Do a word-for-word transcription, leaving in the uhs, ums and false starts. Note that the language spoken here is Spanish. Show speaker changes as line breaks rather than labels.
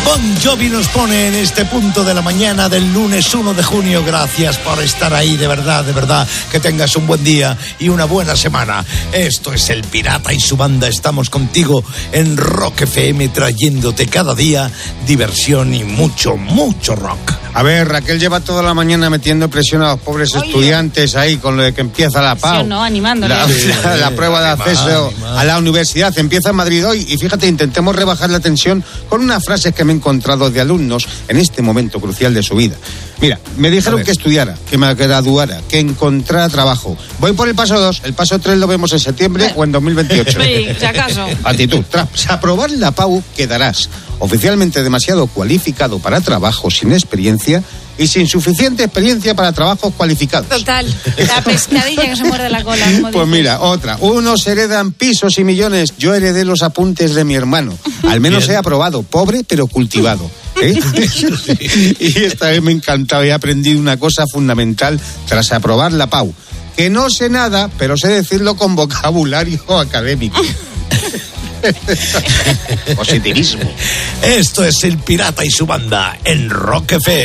Bon Jovi nos pone en este punto de la mañana del lunes uno de junio. Gracias por estar ahí, de verdad, de verdad. Que tengas un buen día y una buena semana. Esto es El Pirata y su banda. Estamos contigo en Rock F M, trayéndote cada día diversión y mucho, mucho rock.
A ver, Raquel lleva toda la mañana metiendo presión a los pobres Oye. estudiantes ahí con lo de que empieza la P A U.
No, animándoles.
La,
Sí,
la, la prueba de acceso a la universidad empieza en Madrid hoy y fíjate, intentemos rebajar la tensión con unas frases que me he encontrado de alumnos en este momento crucial de su vida. Mira, me dijeron que estudiara, que me graduara, que encontrara trabajo. Voy por el paso dos, el paso tres lo vemos en septiembre o en dos mil veintiocho.
Sí, si acaso.
Actitud, tras aprobar la P A U quedarás oficialmente demasiado cualificado para trabajo sin experiencia y sin suficiente experiencia para trabajos cualificados.
Total, la pescadilla que se muerde la cola.
Pues mira, otra. Unos heredan pisos y millones. Yo heredé los apuntes de mi hermano. Al menos Bien. he aprobado. Pobre, pero cultivado. ¿Eh? Y esta vez me ha encantado. He aprendido una cosa fundamental tras aprobar la P A U. Que no sé nada, pero sé decirlo con vocabulario académico. Positivismo.
Esto es El Pirata y su banda en Rock F M.